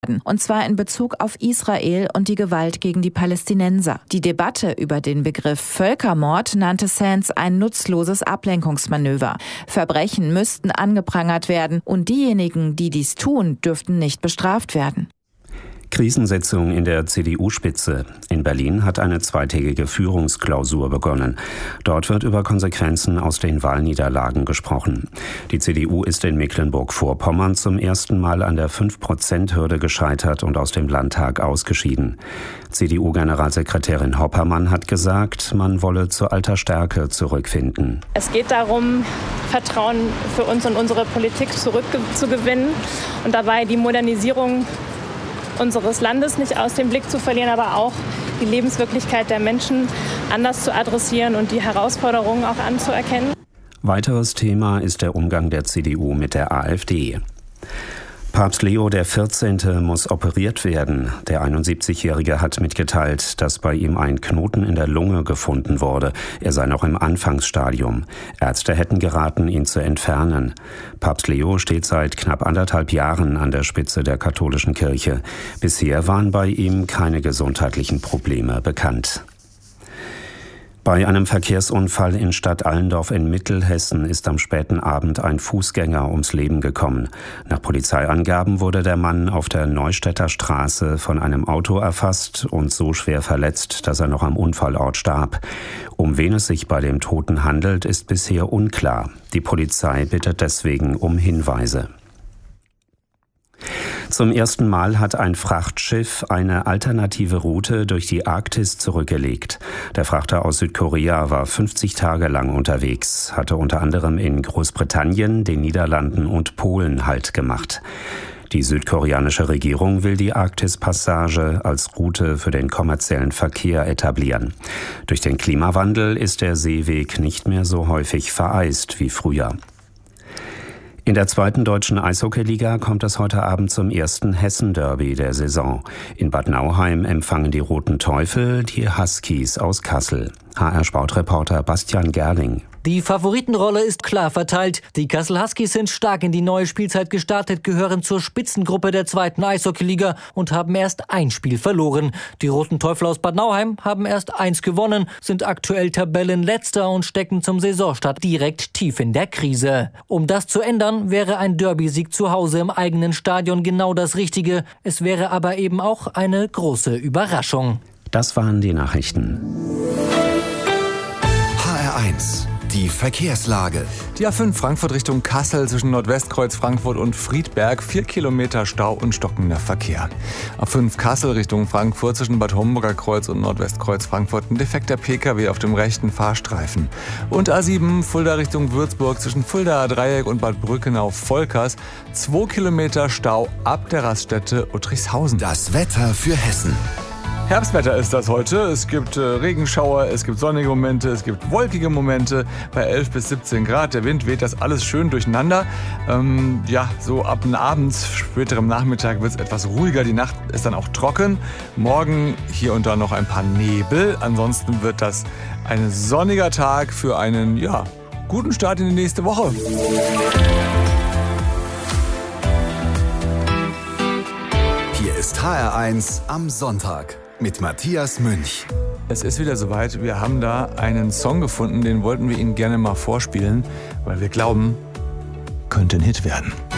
und zwar in Bezug auf Israel und die Gewalt gegen die Palästinenser. Die Debatte über den Begriff Völkermord nannte Sands ein nutzloses Ablenkungsmanöver. Verbrechen müssten angeprangert werden und diejenigen, die dies tun, dürften nicht bestraft werden. Krisensitzung in der CDU-Spitze. In Berlin hat eine zweitägige Führungsklausur begonnen. Dort wird über Konsequenzen aus den Wahlniederlagen gesprochen. Die CDU ist in Mecklenburg-Vorpommern zum ersten Mal an der 5%-Hürde gescheitert und aus dem Landtag ausgeschieden. CDU-Generalsekretärin Hoppermann hat gesagt, man wolle zu alter Stärke zurückfinden. Es geht darum, Vertrauen für uns und unsere Politik zurückzugewinnen und dabei die Modernisierung unseres Landes nicht aus dem Blick zu verlieren, aber auch die Lebenswirklichkeit der Menschen anders zu adressieren und die Herausforderungen auch anzuerkennen. Weiteres Thema ist der Umgang der CDU mit der AfD. Papst Leo XIV. Muss operiert werden. Der 71-Jährige hat mitgeteilt, dass bei ihm ein Knoten in der Lunge gefunden wurde. Er sei noch im Anfangsstadium. Ärzte hätten geraten, ihn zu entfernen. Papst Leo steht seit knapp 1,5 Jahren an der Spitze der katholischen Kirche. Bisher waren bei ihm keine gesundheitlichen Probleme bekannt. Bei einem Verkehrsunfall in Stadt Allendorf in Mittelhessen ist am späten Abend ein Fußgänger ums Leben gekommen. Nach Polizeiangaben wurde der Mann auf der Neustädter Straße von einem Auto erfasst und so schwer verletzt, dass er noch am Unfallort starb. Um wen es sich bei dem Toten handelt, ist bisher unklar. Die Polizei bittet deswegen um Hinweise. Zum ersten Mal hat ein Frachtschiff eine alternative Route durch die Arktis zurückgelegt. Der Frachter aus Südkorea war 50 Tage lang unterwegs, hatte unter anderem in Großbritannien, den Niederlanden und Polen Halt gemacht. Die südkoreanische Regierung will die Arktis-Passage als Route für den kommerziellen Verkehr etablieren. Durch den Klimawandel ist der Seeweg nicht mehr so häufig vereist wie früher. In der zweiten deutschen Eishockeyliga kommt es heute Abend zum ersten Hessen-Derby der Saison. In Bad Nauheim empfangen die Roten Teufel die Huskies aus Kassel. HR-Sportreporter Bastian Gerling. Die Favoritenrolle ist klar verteilt. Die Kassel Huskies sind stark in die neue Spielzeit gestartet, gehören zur Spitzengruppe der zweiten Eishockeyliga und haben erst ein Spiel verloren. Die Roten Teufel aus Bad Nauheim haben erst 1 gewonnen, sind aktuell Tabellenletzter und stecken zum Saisonstart direkt tief in der Krise. Um das zu ändern, wäre ein Derby-Sieg zu Hause im eigenen Stadion genau das Richtige. Es wäre aber eben auch eine große Überraschung. Das waren die Nachrichten. HR1 Die Verkehrslage. Die A5 Frankfurt Richtung Kassel zwischen Nordwestkreuz Frankfurt und Friedberg. 4 Kilometer Stau und stockender Verkehr. A5 Kassel Richtung Frankfurt zwischen Bad Homburger Kreuz und Nordwestkreuz Frankfurt. Ein defekter Pkw auf dem rechten Fahrstreifen. Und A7 Fulda Richtung Würzburg zwischen Fuldaer Dreieck und Bad Brückenau-Volkers. 2 Kilometer Stau ab der Raststätte Uttrichshausen. Das Wetter für Hessen. Herbstwetter ist das heute. Es gibt Regenschauer, es gibt sonnige Momente, es gibt wolkige Momente bei 11 bis 17 Grad. Der Wind weht das alles schön durcheinander. So ab dem Abend, späterem Nachmittag wird es etwas ruhiger. Die Nacht ist dann auch trocken. Morgen hier und da noch ein paar Nebel. Ansonsten wird das ein sonniger Tag für einen guten Start in die nächste Woche. Hier ist HR1 am Sonntag mit Matthias Münch. Es ist wieder soweit. Wir haben da einen Song gefunden, den wollten wir Ihnen gerne mal vorspielen, weil wir glauben, könnte ein Hit werden.